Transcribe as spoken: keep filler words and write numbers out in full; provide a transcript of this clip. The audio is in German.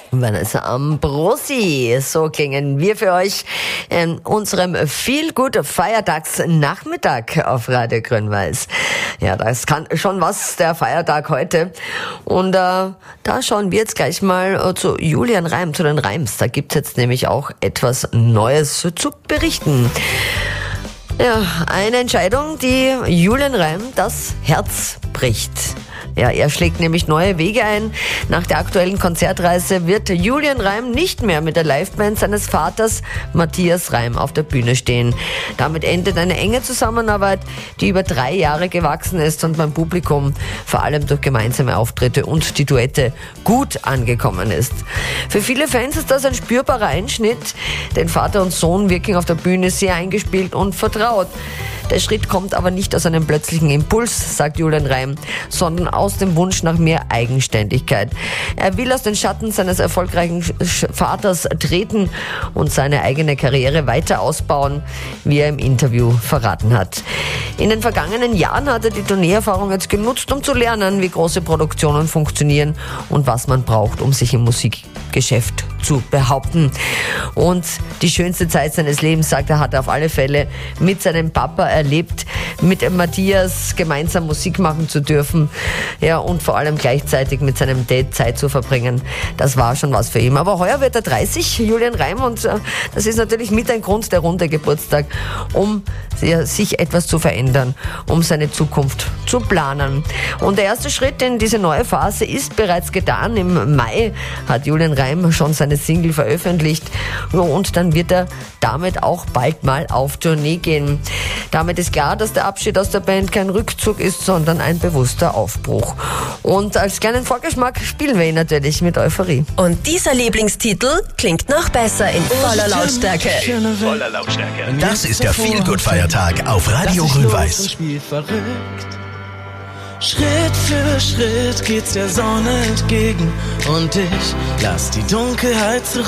Vanessa Ambrosi, so klingen wir für euch in unserem Feel-Good-Feiertagsnachmittag auf Radio Grün-Weiß. Ja, das kann schon was, der Feiertag heute. Und äh, da schauen wir jetzt gleich mal äh, zu Julian Reim, zu den Reims. Da gibt's jetzt nämlich auch etwas Neues zu berichten. Ja, eine Entscheidung, die Julian Reim das Herz bricht. Ja, er schlägt nämlich neue Wege ein. Nach der aktuellen Konzertreise wird Julian Reim nicht mehr mit der Liveband seines Vaters Matthias Reim auf der Bühne stehen. Damit endet eine enge Zusammenarbeit, die über drei Jahre gewachsen ist und beim Publikum vor allem durch gemeinsame Auftritte und die Duette gut angekommen ist. Für viele Fans ist das ein spürbarer Einschnitt, denn Vater und Sohn wirken auf der Bühne sehr eingespielt und vertraut. Der Schritt kommt aber nicht aus einem plötzlichen Impuls, sagt Julian Reim, sondern aus dem Wunsch nach mehr Eigenständigkeit. Er will aus den Schatten seines erfolgreichen Vaters treten und seine eigene Karriere weiter ausbauen, wie er im Interview verraten hat. In den vergangenen Jahren hat er die Tourneeerfahrung jetzt genutzt, um zu lernen, wie große Produktionen funktionieren und was man braucht, um sich im Musikgeschäft zu behaupten. Und die schönste Zeit seines Lebens, sagt er, hat er auf alle Fälle mit seinem Papa erlebt, mit Matthias gemeinsam Musik machen zu dürfen, ja, und vor allem gleichzeitig mit seinem Dad Zeit zu verbringen. Das war schon was für ihn. Aber heuer wird er dreißig, Julian Reim, und äh, das ist natürlich mit ein Grund, der runde Geburtstag, um ja, sich etwas zu verändern, um seine Zukunft zu planen. Und der erste Schritt in diese neue Phase ist bereits getan. Im Mai hat Julian Reim schon seine Single veröffentlicht und dann wird er damit auch bald mal auf Tournee gehen. Damit ist klar, dass der Abschied aus der Band kein Rückzug ist, sondern ein bewusster Aufbruch. Und als kleinen Vorgeschmack spielen wir ihn natürlich mit Euphorie. Und dieser Lieblingstitel klingt noch besser in voller Lautstärke. Voller Lautstärke. Das ist der Feel-Good-Feiertag auf Radio Grün-Weiß. Schritt für Schritt geht's der Sonne entgegen und ich lass die Dunkelheit zurück.